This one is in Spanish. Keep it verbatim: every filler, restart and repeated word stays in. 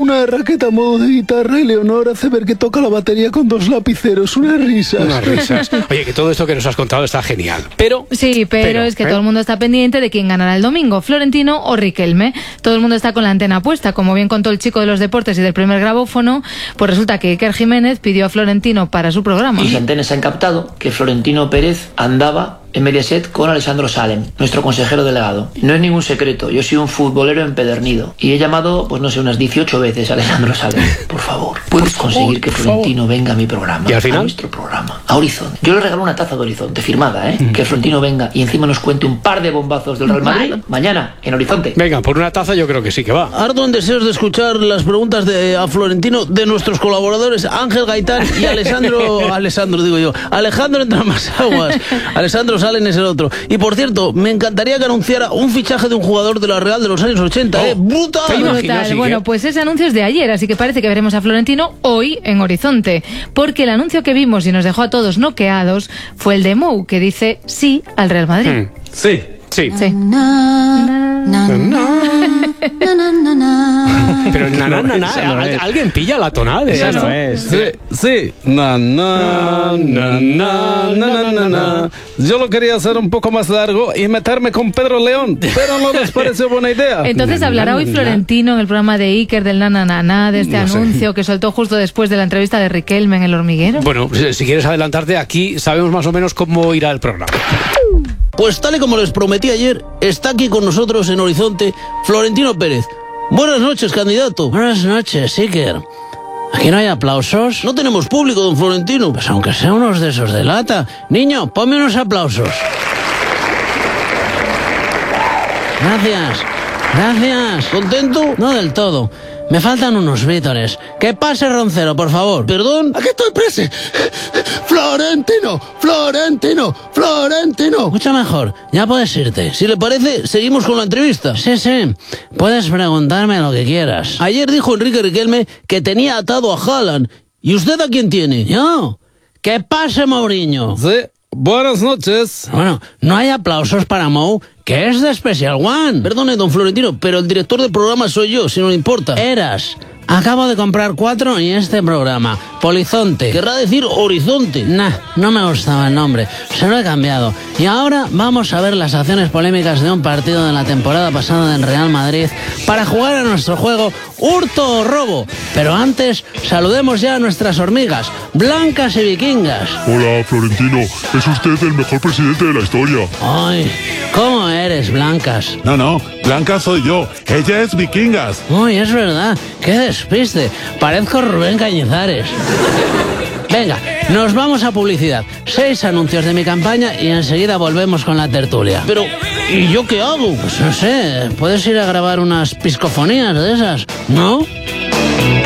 una raqueta a modo de guitarra y Leonor hace ver que toca la batería con dos lapiceros. Unas risas. Unas risas. Oye, que todo esto que nos has contado está genial. Pero... Sí, pero, pero es que ¿eh? todo el mundo está pendiente de quién ganará el domingo, Florentino o Riquelme. Todo el mundo está con la antena puesta. Como bien contó el chico de los deportes y del primer grabófono, pues resulta que Iker Jiménez pidió a Florentino para su programa. Y antenas han captado que Florentino Pérez andaba en Mediaset con Alessandro Salem, nuestro consejero delegado. No es ningún secreto, yo soy un futbolero empedernido y he llamado, pues no sé, unas dieciocho veces a Alessandro Salem. Por favor, ¿puedes conseguir que Florentino venga a mi programa? ¿Y al final? A nuestro programa, a Horizonte. Yo le regalo una taza de Horizonte, firmada, ¿eh? Mm. Que Florentino venga y encima nos cuente un par de bombazos del Real Madrid mañana en Horizonte. Venga, por una taza yo creo que sí que va. Ardo en deseos de escuchar las preguntas de a Florentino de nuestros colaboradores Ángel Gaitán y Alessandro, Alessandro digo yo, Alejandro Entramasaguas. Alessandro Salem es el otro. Y por cierto, me encantaría que anunciara un fichaje de un jugador de la Real de los años ochenta, oh, ¿eh? ¡Brutal! Brutal. Bueno, pues ese anuncio es de ayer, así que parece que veremos a Florentino hoy en Horizonte. Porque el anuncio que vimos y nos dejó a todos noqueados fue el de Mou, que dice sí al Real Madrid. Mm. Sí. Sí. sí. Na, na, na, na, na, na, na. Pero na, na, na, na, no ¿al, alguien pilla la tonada de eso? No ¿no? es. Sí, sí. Na, na, na, na, na, na, na. Yo lo quería hacer un poco más largo y meterme con Pedro León, pero no les parece buena idea. Entonces hablará hoy Florentino en el programa de Iker del na, na, na, na, de este no anuncio sé. que soltó justo después de la entrevista de Riquelme en El Hormiguero. Bueno, si quieres adelantarte, aquí sabemos más o menos cómo irá el programa. Pues tal y como les prometí ayer, está aquí con nosotros en Horizonte Florentino Pérez. Buenas noches, candidato. Buenas noches, Iker. ¿Aquí no hay aplausos? No tenemos público, don Florentino. Pues aunque sean unos de esos de lata. Niño, ponme unos aplausos. Gracias. Gracias. ¿Contento? No del todo. Me faltan unos vítores. Que pase Roncero, por favor. ¿Perdón? Aquí estoy prese. Florentino, Florentino, Florentino. Mucho mejor. Ya puedes irte. Si le parece, seguimos con la entrevista. Sí, sí. Puedes preguntarme lo que quieras. Ayer dijo Enrique Riquelme que tenía atado a Haaland. ¿Y usted a quién tiene? Yo. Que pase Mourinho. Sí. Buenas noches. Bueno, no hay aplausos para Mou, que es de Special One. Perdone, don Florentino, pero el director del programa soy yo, si no le importa. Eras. Acabo de comprar cuatro y este programa. Polizonte. Querrá decir Horizonte. Nah, no me gustaba el nombre. Se lo he cambiado. Y ahora vamos a ver las acciones polémicas de un partido de la temporada pasada en Real Madrid para jugar a nuestro juego Hurto o Robo. Pero antes, saludemos ya a nuestras hormigas, blancas y vikingas. Hola, Florentino. Es usted el mejor presidente de la historia. Ay, ¿cómo eres, blancas? No, no, Blanca soy yo. Ella es vikingas. Uy, es verdad. Qué despiste. Parezco Rubén Cañizares. Venga, nos vamos a publicidad. Seis anuncios de mi campaña y enseguida volvemos con la tertulia. Pero, ¿y yo qué hago? Pues no sé, puedes ir a grabar unas piscofonías de esas, ¿no?